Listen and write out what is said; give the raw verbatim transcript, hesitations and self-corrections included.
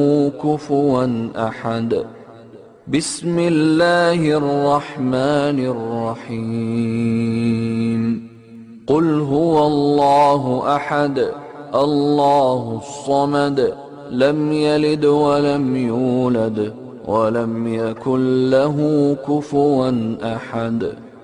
كفوا أحد. بسم الله الرحمن الرحيم. قل هو الله أحد الله الصمد لم يلد ولم يولد ولم يكن له كفوا أحد.